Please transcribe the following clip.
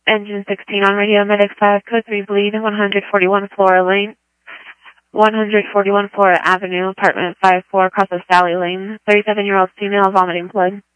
Engine 16 on radio, medic 5, code 3 bleed, 141 Flora Lane, 141 Flora Avenue, apartment 54, across the Sally Lane, 37-year-old female vomiting blood.